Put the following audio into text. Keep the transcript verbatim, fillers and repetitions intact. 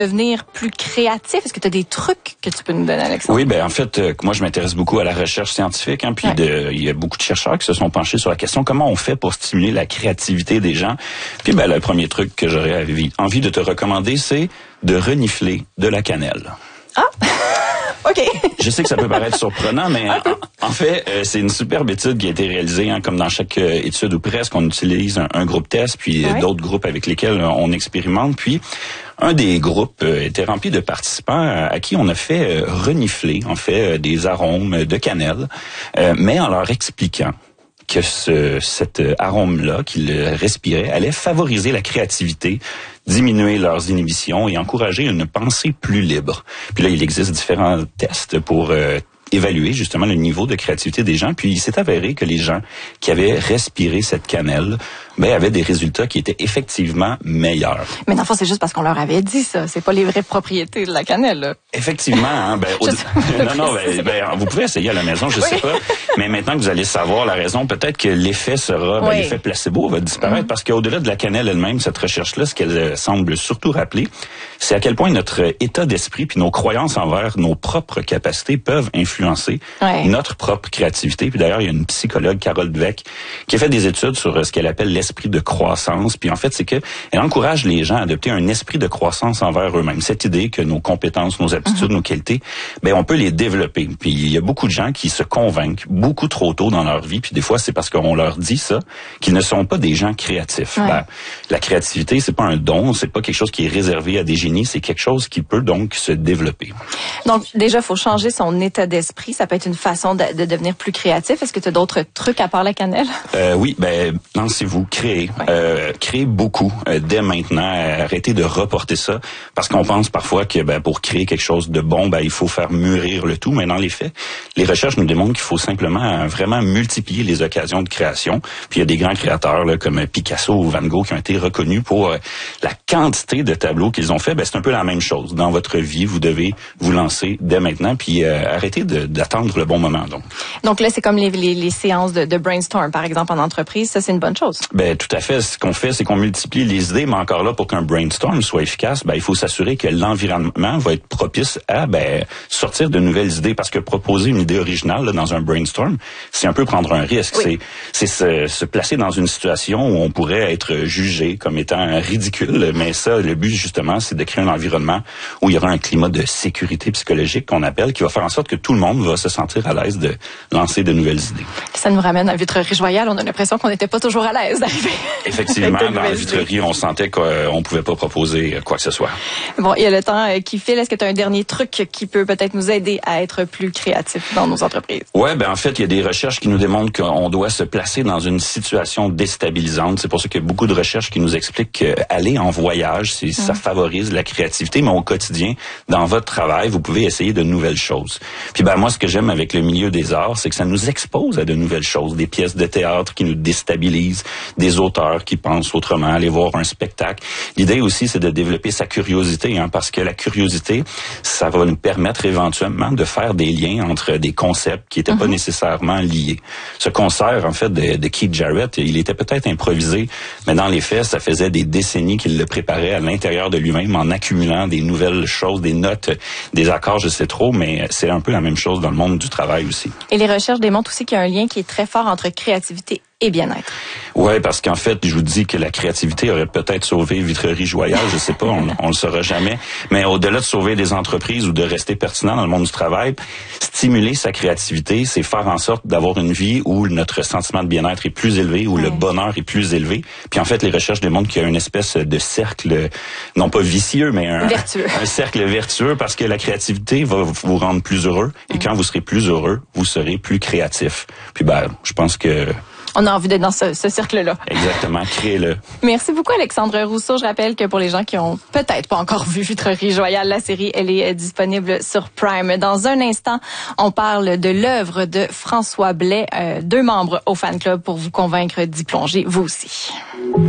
devenir plus créatif? Est-ce que tu as des trucs que tu peux nous donner, Alexandre? Oui, ben en fait, euh, moi je m'intéresse beaucoup à la recherche scientifique, hein, puis ouais. de, il y a beaucoup de chercheurs qui se sont penchés sur la question comment on fait pour stimuler la créativité des gens. Puis ben le premier truc que j'aurais envie de te recommander, c'est de renifler de la cannelle. Ah. OK. Je sais que ça peut paraître surprenant, mais en, en fait, euh, c'est une superbe étude qui a été réalisée, hein, comme dans chaque euh, étude ou presque, on utilise un, un groupe test, puis ouais. d'autres groupes avec lesquels on expérimente. Puis, un des groupes euh, était rempli de participants à, à qui on a fait euh, renifler, en fait, euh, des arômes de cannelle, euh, mais en leur expliquant que ce, cet arôme-là qu'ils respiraient allait favoriser la créativité, diminuer leurs inhibitions et encourager une pensée plus libre. Puis là, il existe différents tests pour euh, évaluer justement le niveau de créativité des gens. Puis il s'est avéré que les gens qui avaient respiré cette cannelle ben, avaient des résultats qui étaient effectivement meilleurs. Mais dans le fond, c'est juste parce qu'on leur avait dit ça. C'est pas les vraies propriétés de la cannelle, là. Effectivement. Hein, ben, au... non, non, ben, ben, vous pouvez essayer à la maison, je oui. sais pas. Mais maintenant que vous allez savoir la raison, peut-être que l'effet sera, ben, oui. l'effet placebo va disparaître. Mm-hmm. Parce qu'au-delà de la cannelle elle-même, cette recherche-là, ce qu'elle semble surtout rappeler, c'est à quel point notre état d'esprit puis nos croyances envers nos propres capacités peuvent influencer ouais. notre propre créativité. Puis d'ailleurs, il y a une psychologue, Carol Dweck, qui a fait des études sur ce qu'elle appelle l'esprit de croissance. Puis en fait, c'est que elle encourage les gens à adopter un esprit de croissance envers eux-mêmes. Cette idée que nos compétences, nos aptitudes, mm-hmm. nos qualités, ben on peut les développer. Puis il y a beaucoup de gens qui se convainquent beaucoup trop tôt dans leur vie. Puis des fois, c'est parce qu'on leur dit ça qu'ils ne sont pas des gens créatifs. Ouais. Ben, la créativité, c'est pas un don, c'est pas quelque chose qui est réservé à des génies, c'est quelque chose qui peut donc se développer. Donc déjà, il faut changer son état d'esprit. Ça peut être une façon de, de devenir plus créatif. Est-ce que tu as d'autres trucs à part la cannelle? Euh, oui, ben lancez-vous, créez. Ouais. Euh, créez beaucoup euh, dès maintenant. Euh, arrêtez de reporter ça parce qu'on pense parfois que ben, pour créer quelque chose de bon, ben, il faut faire mûrir le tout. Mais dans les faits, les recherches nous démontrent qu'il faut simplement euh, vraiment multiplier les occasions de création. Puis il y a des grands créateurs là, comme Picasso ou Van Gogh qui ont été reconnus pour euh, la quantité de tableaux qu'ils ont fait. Ben, c'est un peu la même chose. Dans votre vie, vous devez vous lancer dès maintenant puis euh, arrêtez de, d'attendre le bon moment. Donc, donc là, c'est comme les, les, les séances de, de brainstorm, par exemple, en entreprise. Ça, c'est une bonne chose. Ben tout à fait. Ce qu'on fait, c'est qu'on multiplie les idées, mais encore là, pour qu'un brainstorm soit efficace, ben il faut s'assurer que l'environnement va être propice à ben sortir de nouvelles idées. Parce que proposer une idée originale là, dans un brainstorm, c'est un peu prendre un risque. Oui. C'est, c'est se, se placer dans une situation où on pourrait être jugé comme étant ridicule. Mais ça, le but justement, c'est de créer un environnement où il y aura un climat de sécurité psychologique qu'on appelle, qui va faire en sorte que tout le monde va se sentir à l'aise de lancer de nouvelles idées. Ça nous ramène à Vitrerie-Joyal. On a l'impression qu'on n'était pas toujours à l'aise d'arriver. Effectivement, dans la Vitrerie, on sentait qu'on ne pouvait pas proposer quoi que ce soit. Bon, il y a le temps qui file. Est-ce que tu as un dernier truc qui peut peut-être nous aider à être plus créatifs dans nos entreprises? Ouais, ben en fait, il y a des recherches qui nous démontrent qu'on doit se placer dans une situation déstabilisante. C'est pour ça qu'il y a beaucoup de recherches qui nous expliquent qu'aller en voyage, c'est, mmh. ça favorise la créativité, mais au quotidien, dans votre travail, vous pouvez essayer de nouvelles choses. Puis ben moi, ce que j'aime avec le milieu des arts, c'est que ça nous expose à de nouvelles choses, des pièces de théâtre qui nous déstabilisent, des auteurs qui pensent autrement, aller voir un spectacle. L'idée aussi, c'est de développer sa curiosité, hein, parce que la curiosité, ça va nous permettre éventuellement de faire des liens entre des concepts qui n'étaient mm-hmm. pas nécessairement liés. Ce concert, en fait, de, de Keith Jarrett, il était peut-être improvisé, mais dans les faits, ça faisait des décennies qu'il le préparait à l'intérieur de lui-même en accumulant des nouvelles choses, des notes, des accords, je sais trop, mais c'est un peu la même chose dans le monde du travail aussi. Et les recherches démontrent aussi qu'il y a un lien qui est très fort entre créativité et bien-être. Ouais, parce qu'en fait, je vous dis que la créativité aurait peut-être sauvé Vitrerie-Joyal, je sais pas, on, on le saura jamais. Mais au-delà de sauver des entreprises ou de rester pertinent dans le monde du travail, stimuler sa créativité, c'est faire en sorte d'avoir une vie où notre sentiment de bien-être est plus élevé, où mmh. le bonheur est plus élevé. Puis en fait, les recherches démontrent qu'il y a une espèce de cercle, non pas vicieux, mais un, vertueux. un cercle vertueux, parce que la créativité va vous rendre plus heureux. Et mmh. quand vous serez plus heureux, vous serez plus créatif. Puis ben, je pense que on a envie d'être dans ce, ce cercle-là. Exactement, créez-le. Merci beaucoup, Alexandre Rousseau. Je rappelle que pour les gens qui ont peut-être pas encore vu Vitrerie-Joyal, la série, elle est disponible sur Prime. Dans un instant, on parle de l'œuvre de François Blais, euh, deux membres au fan club pour vous convaincre d'y plonger, vous aussi.